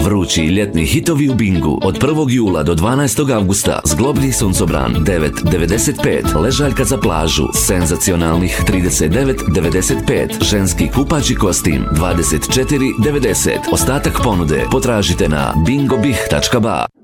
Vrući ljetni hitovi u Bingu od 1. jula do 12. avgusta. Zglobni suncobran 9,95. Ležaljka za plažu senzacionalnih 39,95. Ženski kupaći kostim 24,90. Ostatak ponude potražite na bingobih.ba.